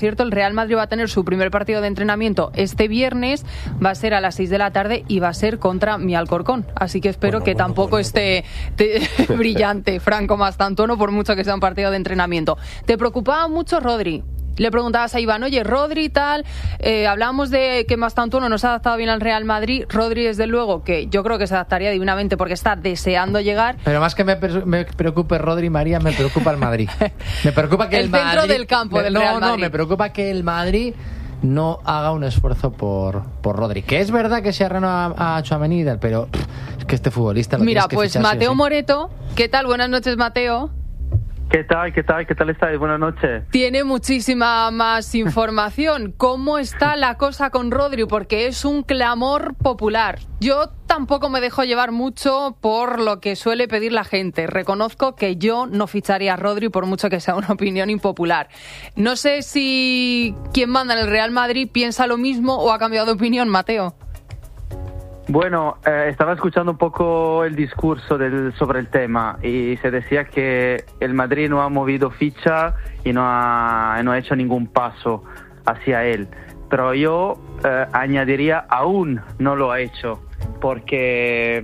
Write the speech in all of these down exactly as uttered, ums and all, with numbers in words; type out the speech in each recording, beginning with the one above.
cierto, el Real Madrid va a tener su primer partido de entrenamiento este viernes, va a ser a las seis de la tarde y va a ser contra mi Alcorcón. Así que espero bueno, que bueno, tampoco bueno, esté te, brillante Franco Mastantuono, por mucho que sea un partido de entrenamiento. ¿Te preocupaba mucho Rodri? Le preguntabas a Iván, oye, Rodri tal, eh, hablábamos de que Mastantuono no se ha adaptado bien al Real Madrid. Rodri, desde luego, que yo creo que se adaptaría divinamente porque está deseando llegar. Pero más que me, me preocupe Rodri, María, me preocupa el Madrid. Me preocupa que el, el Madrid... centro del campo me, del no, Real Madrid. No, me preocupa que el Madrid no haga un esfuerzo por, por Rodri. Que es verdad que se ha renovado a Tchouaméni, pero pff, es que este futbolista lo Mira, que pues fichar, Mateo sí, sí. Moreto, ¿qué tal? Buenas noches, Mateo. ¿Qué tal? ¿Qué tal? ¿Qué tal estáis? Buenas noches. Tiene muchísima más información. ¿Cómo está la cosa con Rodri? Porque es un clamor popular. Yo tampoco me dejo llevar mucho por lo que suele pedir la gente. Reconozco que yo no ficharía a Rodri por mucho que sea una opinión impopular. No sé si quien manda en el Real Madrid piensa lo mismo o ha cambiado de opinión, Mateo. Bueno, eh, estaba escuchando un poco el discurso del, sobre el tema y se decía que el Madrid no ha movido ficha y no ha, no ha hecho ningún paso hacia él. Pero yo eh, añadiría, aún no lo ha hecho, porque,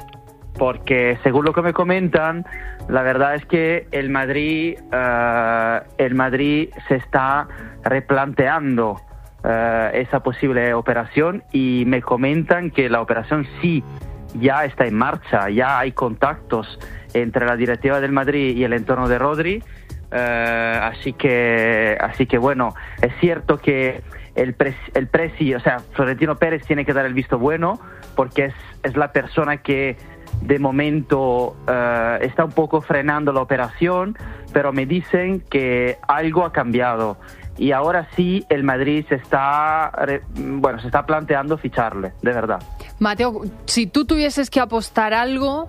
porque según lo que me comentan, la verdad es que el Madrid, eh, el Madrid se está replanteando Uh, esa posible operación y me comentan que la operación sí ya está en marcha, ya hay contactos entre la directiva del Madrid y el entorno de Rodri, uh, así que así que bueno, es cierto que el pres, el presi, o sea, Florentino Pérez tiene que dar el visto bueno porque es, es la persona que de momento uh, está un poco frenando la operación, pero me dicen que algo ha cambiado. Y ahora sí el Madrid se está, bueno, se está planteando ficharle, de verdad. Mateo, si tú tuvieses que apostar algo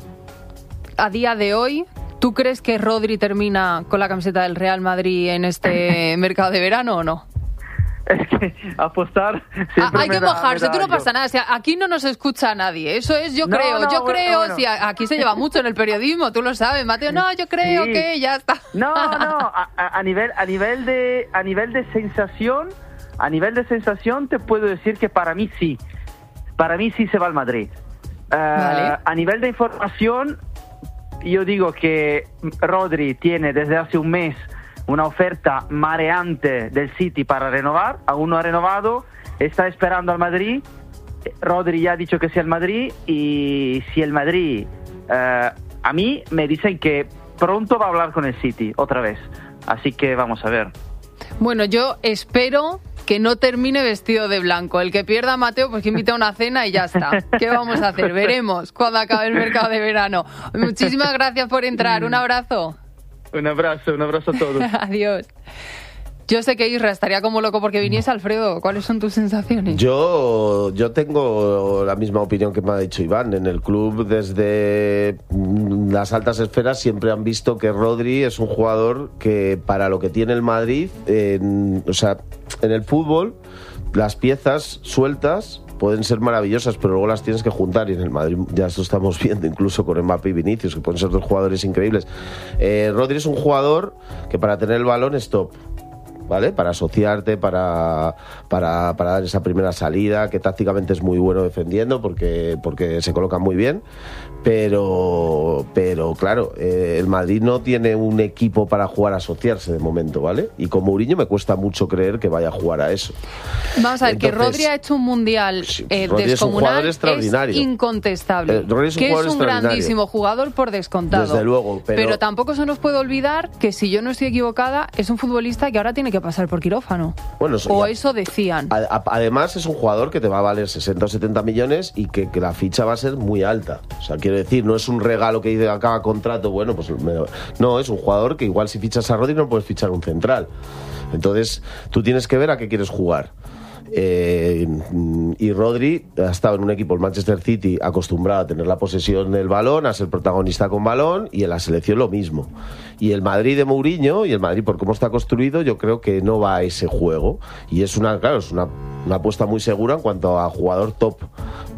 a día de hoy, ¿tú crees que Rodri termina con la camiseta del Real Madrid en este mercado de verano o no? Es que apostar siempre Hay que me da, mojarse, me tú da no pasa yo. nada. O sea, aquí no nos escucha nadie. Eso es, yo No, creo, no, yo bueno, creo. bueno. Si aquí se lleva mucho en el periodismo, tú lo sabes, Mateo. No, yo creo Sí. que ya está. No, no, a, a nivel, a nivel de, a nivel de sensación, a nivel de sensación te puedo decir que para mí sí, para mí sí se va al Madrid. Uh, Vale. A nivel de información, yo digo que Rodri tiene desde hace un mes una oferta mareante del City para renovar, aún no ha renovado, está esperando al Madrid. Rodri ya ha dicho que sí al Madrid y si el Madrid, eh, a mí me dicen que pronto va a hablar con el City otra vez, así que vamos a ver. Bueno, yo espero que no termine vestido de blanco. El que pierda a Mateo, pues que invite a una cena y ya está. ¿Qué vamos a hacer? Veremos cuando acabe el mercado de verano. Muchísimas gracias por entrar. Un abrazo. Un abrazo, un abrazo a todos. Adiós. Yo sé que Isra estaría como loco porque viniese. Alfredo, ¿cuáles son tus sensaciones? Yo, yo tengo la misma opinión que me ha dicho Iván. En el club, desde las altas esferas, siempre han visto que Rodri es un jugador que, para lo que tiene el Madrid, en, o sea, en el fútbol, las piezas sueltas pueden ser maravillosas, pero luego las tienes que juntar, y en el Madrid ya esto estamos viendo, incluso con Mbappé y Vinicius, que pueden ser dos jugadores increíbles. Eh, Rodri es un jugador que para tener el balón es top, ¿vale? Para asociarte, para, para, para dar esa primera salida, que tácticamente es muy bueno defendiendo porque, porque se coloca muy bien, pero, pero claro, eh, el Madrid no tiene un equipo para jugar a asociarse de momento, ¿vale? Y con Mourinho me cuesta mucho creer que vaya a jugar a eso. Vamos a ver, Entonces, que Rodri ha hecho un mundial eh, Rodri es un descomunal, jugador extraordinario. es incontestable. Eh, Rodri es un que jugador es un extraordinario. grandísimo jugador por descontado. Desde luego, pero... pero tampoco se nos puede olvidar que, si yo no estoy equivocada, es un futbolista que ahora tiene que pasar por quirófano. Bueno, eso o ya... eso decían. A, a, además es un jugador que te va a valer sesenta o setenta millones y que, que la ficha va a ser muy alta. O sea, quiero decir, no es un regalo que dice acaba contrato, bueno, pues me... no, es un jugador que igual si fichas a Rodri no puedes fichar un central. Entonces, tú tienes que ver a qué quieres jugar. Eh, y Rodri ha estado en un equipo, el Manchester City, acostumbrado a tener la posesión del balón, a ser protagonista con balón, y en la selección lo mismo. Y el Madrid de Mourinho, y el Madrid por cómo está construido, yo creo que no va a ese juego, y es una, claro, es una, una apuesta muy segura en cuanto a jugador top.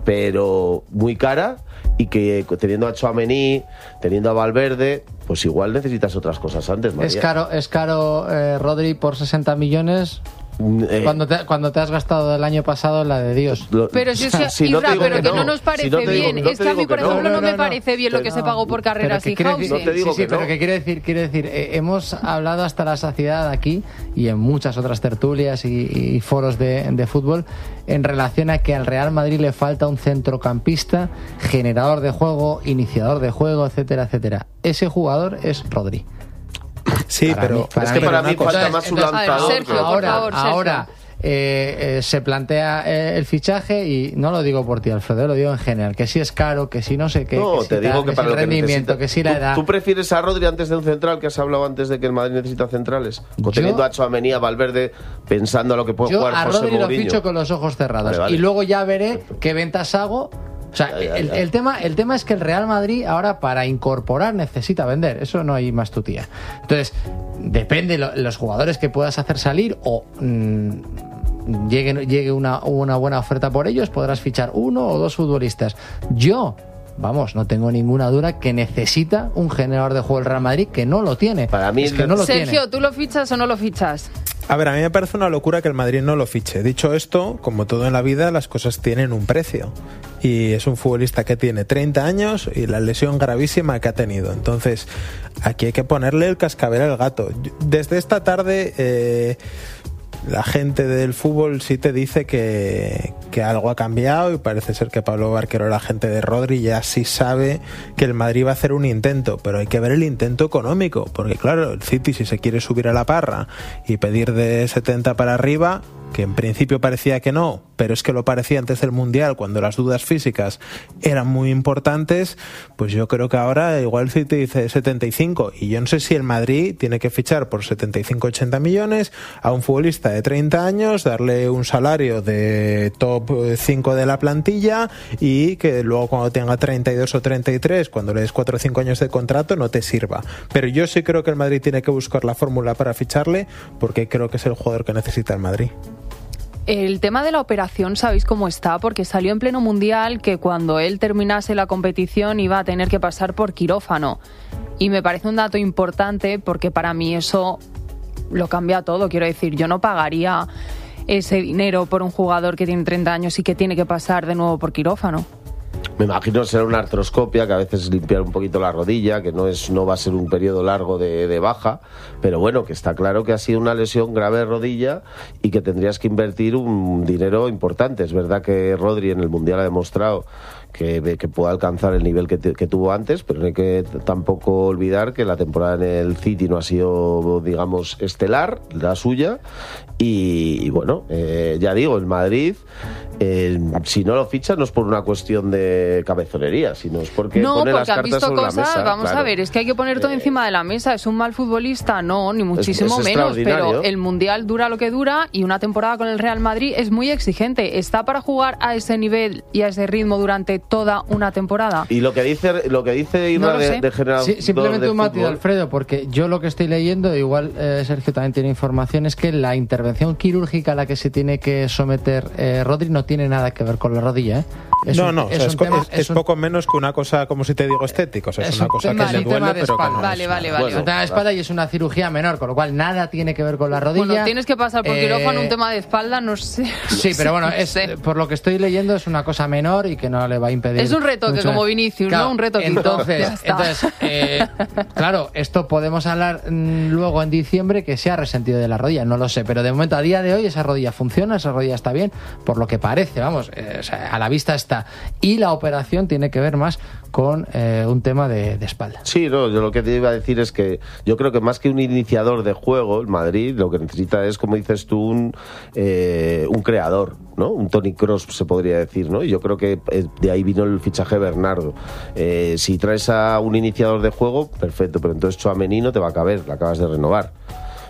pero muy cara, y que teniendo a Tchouaméni, teniendo a Valverde, pues igual necesitas otras cosas antes, María. Es caro, es caro eh, Rodri por sesenta millones. Eh, cuando, te, cuando te has gastado el año pasado la de Dios. Lo, pero si es que, si Ibra, no pero que, que no. no nos parece si no bien. Digo, no es que a mí, por ejemplo, no, no, no me no, parece bien lo que no, se pagó por carreras y Hausen. No te digo sí, sí, que pero no. que quiere decir, quiere decir eh, hemos hablado hasta la saciedad aquí y en muchas otras tertulias y, y foros de, de fútbol en relación a que al Real Madrid le falta un centrocampista, generador de juego, iniciador de juego, etcétera, etcétera. Ese jugador es Rodri. Sí, para pero mí, para es que mí, para mí falta entonces, más un entonces, lanzador. Sergio, ahora, por favor, Sergio. ahora eh, eh, se plantea eh, el fichaje y no lo digo por ti, Alfredo, lo digo en general, que si es caro, que si no sé qué, no, que te si digo tal, que, que para si el el rendimiento, necesita, que si la ¿tú, edad. ¿Tú prefieres a Rodri antes de un central, que has hablado antes de que el Madrid necesita centrales? O teniendo a Tchouaméni, a Valverde, pensando a lo que puede yo jugar a José Rodri Mourinho. Lo ficho con los ojos cerrados vale, vale. y luego ya veré qué ventas hago. O sea, ya, ya, el, ya. El, tema, el tema es que el Real Madrid ahora para incorporar necesita vender. Eso no hay más tutía. Entonces, depende de lo, los jugadores que puedas hacer salir o mmm, llegue, llegue una, una buena oferta por ellos, podrás fichar uno o dos futbolistas. Yo, vamos, no tengo ninguna duda que necesita un generador de juego el Real Madrid que no lo tiene. Para mí es que no lo Sergio, tiene. ¿tú lo fichas o no lo fichas? A ver, a mí me parece una locura que el Madrid no lo fiche. Dicho esto, como todo en la vida, las cosas tienen un precio. Y es un futbolista que tiene treinta años y la lesión gravísima que ha tenido. Entonces, aquí hay que ponerle el cascabel al gato. Desde esta tarde... Eh, la gente del fútbol sí te dice que, que algo ha cambiado y parece ser que Pablo Barquero, la gente de Rodri, ya sí sabe que el Madrid va a hacer un intento, pero hay que ver el intento económico, porque claro, el City si se quiere subir a la parra y pedir de setenta para arriba, que en principio parecía que no, pero es que lo parecía antes del Mundial, cuando las dudas físicas eran muy importantes, pues yo creo que ahora igual el City dice setenta y cinco, y yo no sé si el Madrid tiene que fichar por setenta y cinco ochenta millones a un futbolista de treinta años, darle un salario de top cinco de la plantilla y que luego cuando tenga treinta y dos o treinta y tres, cuando le des cuatro o cinco años de contrato, no te sirva. Pero yo sí creo que el Madrid tiene que buscar la fórmula para ficharle, porque creo que es el jugador que necesita el Madrid. El tema de la operación, ¿sabéis cómo está? Porque salió en pleno mundial que cuando él terminase la competición iba a tener que pasar por quirófano. Y me parece un dato importante porque para mí eso lo cambia todo. Quiero decir, yo no pagaría ese dinero por un jugador que tiene treinta años y que tiene que pasar de nuevo por quirófano. Me imagino será una artroscopia, que a veces limpiar un poquito la rodilla, que no es no va a ser un periodo largo de, de baja, pero bueno, que está claro que ha sido una lesión grave de rodilla y que tendrías que invertir un dinero importante. Es verdad que Rodri en el Mundial ha demostrado que, que puede alcanzar el nivel que, te, que tuvo antes, pero no hay que tampoco olvidar que la temporada en el City no ha sido, digamos, estelar, la suya, y, y bueno, eh, ya digo, el Madrid, eh, si no lo ficha no es por una cuestión de cabezonería, sino es porque no, pone porque las cartas sobre cosas, la mesa. Vamos claro. a ver, es que hay que poner todo eh, encima de la mesa. ¿Es un mal futbolista? No, ni muchísimo es, es menos, pero el Mundial dura lo que dura y una temporada con el Real Madrid es muy exigente. ¿Está para jugar a ese nivel y a ese ritmo durante toda una temporada? Y lo que dice lo que dice Irra no de, de general sí, simplemente de un matiz, Alfredo, porque yo lo que estoy leyendo, igual eh, Sergio también tiene información, es que la intervención quirúrgica a la que se tiene que someter eh, Rodri no tiene nada que ver con la rodilla, ¿eh? Es no, un, no, es, o sea, es, tema, es, es un, poco menos que una cosa, como si te digo, estética. O sea, es, es una cosa tema, que le duele, pero que no Vale, es vale, una... vale. Bueno, un tema de espalda y es una cirugía menor, con lo cual nada tiene que ver con la rodilla. Bueno, tienes que pasar por eh, quirófano, un tema de espalda, no sé. Sí, pero bueno, es, sé. por lo que estoy leyendo es una cosa menor y que no le va a impedir. Es un retoque, mucho. Como Vinicius, claro, ¿no? Un retoque. Entonces, entonces eh, claro, esto podemos hablar mmm, luego en diciembre que se ha resentido de la rodilla, no lo sé, pero de momento, a día de hoy, esa rodilla funciona, esa rodilla está bien, por lo que parece, vamos, eh, o sea, a la vista está. Y la operación tiene que ver más con eh, un tema de, de espalda. Sí, no, yo lo que te iba a decir es que yo creo que más que un iniciador de juego, el Madrid lo que necesita es, como dices tú, un, eh, un creador, ¿no? Un Toni Kroos, se podría decir, ¿no? Y yo creo que de ahí vino el fichaje de Bernardo. Eh, si traes a un iniciador de juego, perfecto, pero entonces Tchouaméni no te va a caber, la acabas de renovar.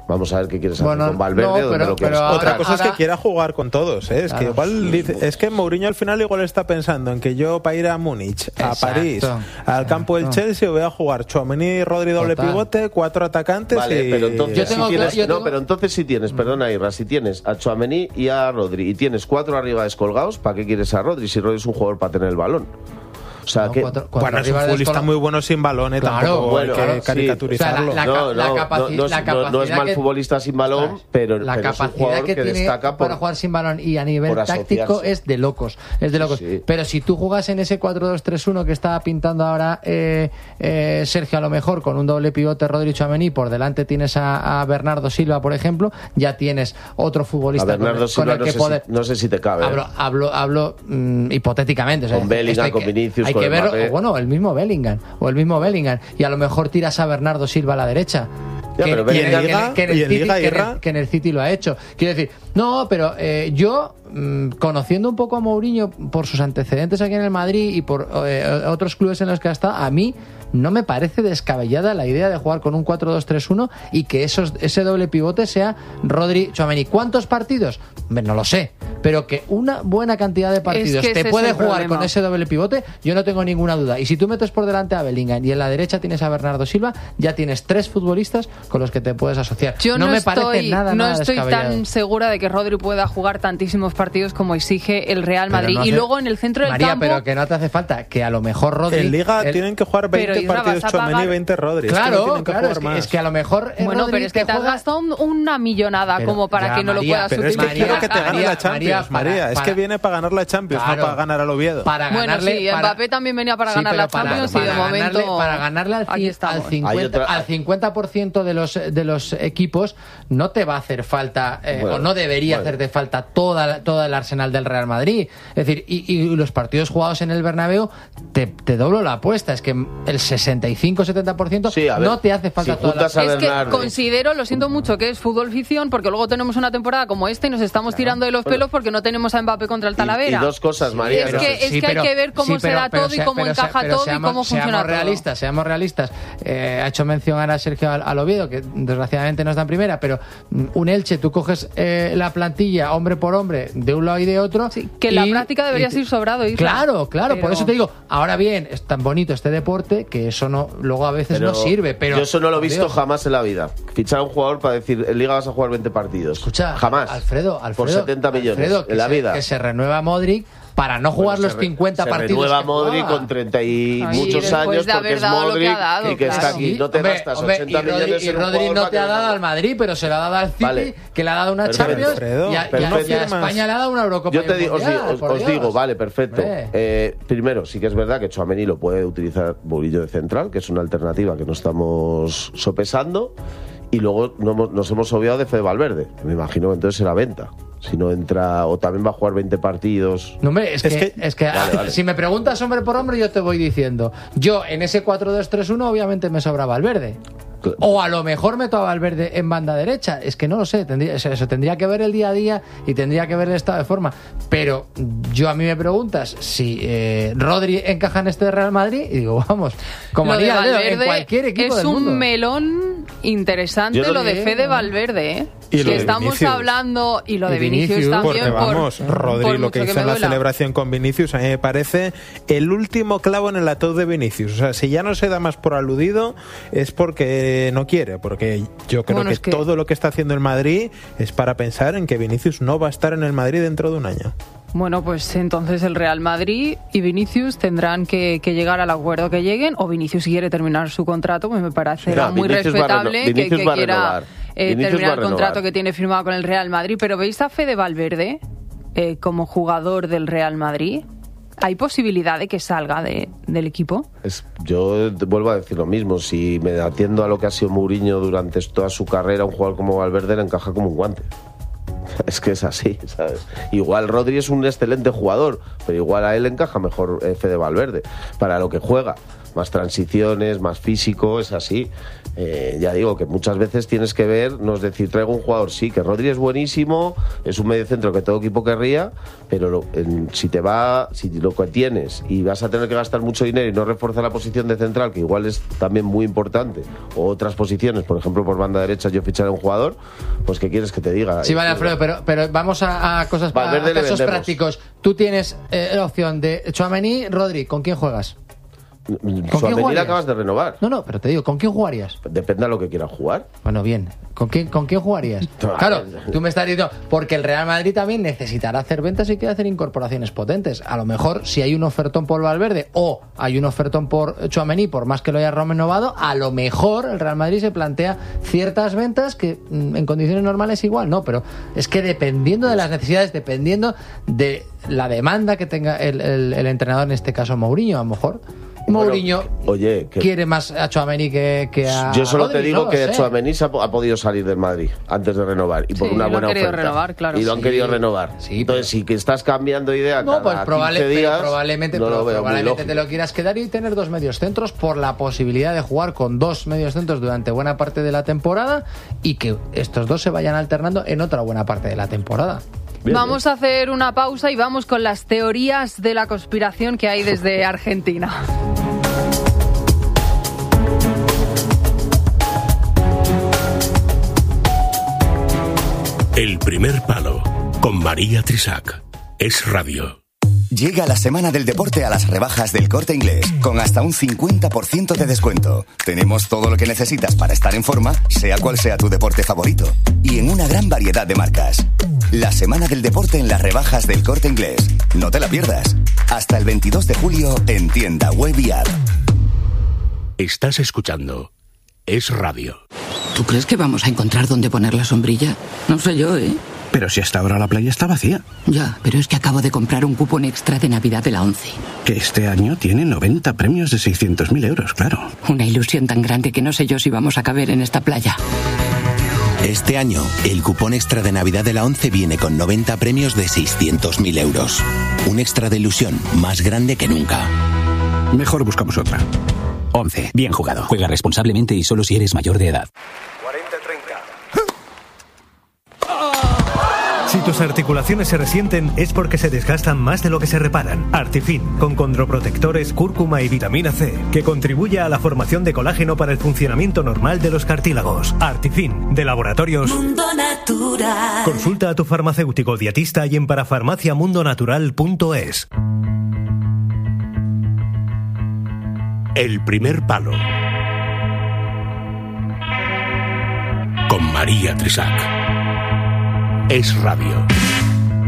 Vamos a ver qué quieres bueno, hacer con Valverde no, o dónde pero, lo quieres pero poner. Otra cosa ahora, es que quiera jugar con todos, ¿eh? Es claro, que igual sí, dice, sí. es que Mourinho al final igual está pensando en que yo para ir a Múnich, a Exacto, París, al exacto. campo del Chelsea voy a jugar Tchouaméni, Rodri doble Total. pivote, cuatro atacantes Vale, y pero entonces Yo si tengo tienes, cla- yo no, tengo- pero entonces si tienes, perdona Irra, si tienes a Tchouaméni y a Rodri y tienes cuatro arriba descolgados, ¿para qué quieres a Rodri si Rodri es un jugador para tener el balón? O sea, no, que cuatro- cuatro bueno, es un arriba de futbolista descol- muy bueno sin balón, ¿eh? Claro, Tampoco bueno, hay que claro, sí. caricaturizarlo. O sea, la- no, la no, capaci- no, no, la es- no- no es capacidad mal que- futbolista sin balón, Ostras, pero, la pero es un capacidad jugador que, que, tiene destaca por, para jugar sin balón y a nivel por táctico asociarse. es de locos, es de locos. Sí. Pero si tú jugas en ese cuatro dos tres uno que estaba pintando ahora eh, eh, Sergio, a lo mejor con un doble pivote Rodri Tchouaméni, por delante tienes a, a Bernardo Silva, por ejemplo, ya tienes otro a futbolista con Bernardo el, Silva con el no, que sé poder... si, no sé si te cabe. ¿eh? Hablo, hablo, hablo mm, hipotéticamente. O sea, Con Bellingham, esto hay con que- Vinicius, hay con que verlo, Mbappé. o bueno, el mismo Bellingham, o el mismo Bellingham, y a lo mejor tiras a Bernardo Silva a la derecha. Ya, que, pero que en el- Bellingham- que en el y en City- Liga, que en el- Irra. que en el City lo ha hecho. Quiero decir, no, pero eh, yo, mm, conociendo un poco a Mourinho por sus antecedentes aquí en el Madrid y por eh, otros clubes en los que ha estado, a mí no me parece descabellada la idea de jugar con un cuatro dos tres uno y que esos, ese doble pivote sea Rodri Tchouaméni. ¿Cuántos partidos? Hombre, no lo sé, pero que una buena cantidad de partidos que ese te es puede el jugar problema. con ese doble pivote, yo no tengo ninguna duda. Y si tú metes por delante a Bellingham y en la derecha tienes a Bernardo Silva, ya tienes tres futbolistas con los que te puedes asociar. Yo no, no, me estoy, parece nada, no nada estoy descabellado. tan segura de que Rodri pueda jugar tantísimos partidos como exige el Real Pero Madrid. no y hace- luego en el centro del María, campo... pero que no te hace falta, que a lo mejor Rodri... En Liga el- tienen que jugar Pero, veinte Isra, partidos vas a Tchouaméni y pagar- veinte Rodri. Es que no Claro, tienen que claro, jugar es que, más. es que a lo mejor eh, Bueno, Rodri pero es que te has juega- gastado un- una millonada Pero como para ya, que no María, lo puedas Pero es que utilizar. quiero que te gane María, la Champions, María, María. para- Es que para- viene para ganar la Champions, Claro. no para ganar al Oviedo. para Bueno, ganarle, sí, para- Mbappé también venía para Sí, ganar pero la para- Champions para y de ganarle- momento para ganarle al, aquí cin- estamos. al Hay cincuenta, otra- al cincuenta por ciento de los de los equipos no te va a hacer falta eh, Bueno, o no debería bueno. hacerte falta toda la- todo el arsenal del Real Madrid. Es decir, y, y los partidos jugados en el Bernabéu te, te doblo la apuesta, es que el sesenta y cinco setenta por ciento Sí, a ver, no te hace falta si toda la... juntas a Es que Bernardo. considero, lo siento mucho, que es fútbol ficción, porque luego tenemos una temporada como esta y nos estamos tirando de los pelos porque no tenemos a Mbappé contra el Y, Talavera. y dos cosas, María. es pero- que, es Sí, que pero- hay que ver cómo sí, se pero- da pero todo y sea- cómo pero encaja sea- pero todo y seamos- cómo funciona seamos todo. realistas, seamos realistas. Eh, ha hecho mención ahora Sergio al, al Oviedo, que desgraciadamente no está en primera, pero mm, un Elche, tú coges eh, la plantilla hombre por hombre de un lado y de otro. Sí, que en la y- práctica deberías y te- ir sobrado, Isra. Claro, claro, por Pero- eso te digo, ahora bien, es tan bonito este deporte que eso no luego a veces pero no sirve, pero yo eso no lo he visto Dios, jamás en la vida. Fichar a un jugador para decir, en Liga vas a jugar veinte partidos. Escucha, jamás. Alfredo, Alfredo, Por setenta millones Alfredo, que en la se- vida. que se renueva Modric para no jugar Bueno, los se re- cincuenta se partidos. renueva que Modric jugaba. con treinta y Ay, muchos después años de porque haber es dado lo que Modric ha dado, y que está claro. aquí. No te Hombre, gastas hombre, ochenta y Rodri, millones y en un Rodri jugador no para te que ha dado venga. al Madrid, pero se lo ha dado al City, Vale. que le ha dado una Perfecto. Champions Alfredo, y a, y a- perfecto. y a España le ha dado una Eurocopa. Yo y te un digo, os, Mundial, digo, os- por os Dios. digo, vale, perfecto. Hombre. Eh, primero, sí que es verdad que Tchouaméni lo puede utilizar Murillo de central, que es una alternativa que no estamos sopesando. Y luego no hemos- nos hemos obviado de Fede Valverde. Me imagino que entonces será venta. Si no entra, o también va a jugar veinte partidos. No, hombre, es, Es que, que- es que Vale, vale. si me preguntas hombre por hombre, yo te voy diciendo. Yo en ese cuatro dos tres uno obviamente me sobra Valverde. Cl- O a lo mejor meto a Valverde en banda derecha. Es que no lo sé. Tendría, eso, eso tendría que ver el día a día y tendría que ver el estado de forma. Pero yo a mí me preguntas si eh, Rodri encaja en este Real Madrid y digo, vamos, como Lo de haría Leo, en Valverde cualquier equipo es del un mundo. melón interesante Yo lo lo de que- Fede Valverde, ¿eh? Y lo Que de estamos Vinicius. hablando y lo Y de Vinicius, Vinicius, también Porque por, vamos, Rodri por lo mucho que hizo me en la duela. celebración con Vinicius a mí me parece el último clavo en el ataúd de Vinicius. O sea, si ya no se da más por aludido es porque no quiere, porque yo creo Bueno, que, es que- todo lo que está haciendo el Madrid es para pensar en que Vinicius no va a estar en el Madrid dentro de un año. Bueno, pues entonces el Real Madrid y Vinicius tendrán que, que llegar al acuerdo que lleguen, o Vinicius si quiere terminar su contrato, pues me parecerá No, muy Vinicius va a respetable reno- que, Vinicius que va a quiera renovar. eh, Vinicius va terminar a el contrato renovar. que tiene firmado con el Real Madrid. Pero ¿veis a Fede Valverde eh, como jugador del Real Madrid? ¿Hay posibilidad de que salga de, del equipo? Es, yo te vuelvo a decir lo mismo. Si me atiendo a lo que ha sido Mourinho durante toda su carrera, un jugador como Valverde le encaja como un guante. Es que es así, ¿sabes? Igual Rodri es un excelente jugador, pero igual a él le encaja mejor eh, Fede Valverde para lo que juega. más transiciones, más físico, es así. Eh, ya digo que muchas veces tienes que ver, no es decir, traigo un jugador, sí, que Rodri es buenísimo, es un mediocentro que todo equipo querría, pero lo, en, si te va, si lo que tienes y vas a tener que gastar mucho dinero y no reforzar la posición de central, que igual es también muy importante, o otras posiciones, por ejemplo, por banda derecha yo ficharé a un jugador, pues ¿qué quieres que te diga? Sí, vale, Alfredo, pero, pero vamos a, a cosas, a, a casos prácticos. Tú tienes eh, la opción de Tchouaméni, Rodri, ¿con quién juegas? ¿Con quién jugarías? Acabas de renovar. No, no, pero te digo, ¿con quién jugarías? Depende de lo que quieras jugar. Bueno, bien. ¿Con quién, con quién jugarías? Claro, tú me estás diciendo, porque el Real Madrid también necesitará hacer ventas y quiere hacer incorporaciones potentes. A lo mejor, si hay un ofertón por Valverde o hay un ofertón por Tchouaméni, por más que lo haya renovado, a lo mejor el Real Madrid se plantea ciertas ventas que en condiciones normales igual no, pero es que dependiendo de las necesidades, dependiendo de la demanda que tenga el, el, el entrenador, en este caso Mourinho, a lo mejor Mourinho bueno, oye, que quiere más a Tchouaméni que, que a yo solo Rodri, te digo no que Tchouaméni ha, ha podido salir del Madrid antes de renovar y por sí, una buena oferta renovar, claro. y lo han sí, querido renovar sí, entonces pero... si que estás cambiando idea no, cada pues probable, quince días, probablemente, no pero lo veo probablemente te lo quieras quedar y tener dos medios centros por la posibilidad de jugar con dos medios centros durante buena parte de la temporada y que estos dos se vayan alternando en otra buena parte de la temporada. Bien, vamos bien. a hacer una pausa y vamos con las teorías de la conspiración que hay desde Argentina. El primer palo con María Trisac. Es radio. Llega la semana del deporte a las rebajas del Corte Inglés, con hasta un cincuenta por ciento de descuento. Tenemos todo lo que necesitas para estar en forma, sea cual sea tu deporte favorito. Y en una gran variedad de marcas. La semana del deporte en las rebajas del Corte Inglés. No te la pierdas. Hasta el veintidós de julio en tienda web y app. Estás escuchando Es radio. ¿Tú crees que vamos a encontrar dónde poner la sombrilla? No sé yo, ¿eh? Pero si hasta ahora la playa está vacía. Ya, pero es que acabo de comprar un cupón extra de Navidad de la ONCE. Que este año tiene noventa premios de seiscientos mil euros, claro. Una ilusión tan grande que no sé yo si vamos a caber en esta playa. Este año, el cupón extra de Navidad de la ONCE viene con noventa premios de seiscientos mil euros. Un extra de ilusión más grande que nunca. Mejor buscamos otra. ONCE. Bien jugado. Juega responsablemente y solo si eres mayor de edad. cuarenta treinta. Si tus articulaciones se resienten es porque se desgastan más de lo que se reparan. Artifin, con condroprotectores, cúrcuma y vitamina C, que contribuye a la formación de colágeno para el funcionamiento normal de los cartílagos. Artifin, de Laboratorios Mundo Natural. Consulta a tu farmacéutico dietista y en parafarmaciamundonatural punto es. El primer palo con María Trisac. Es radio.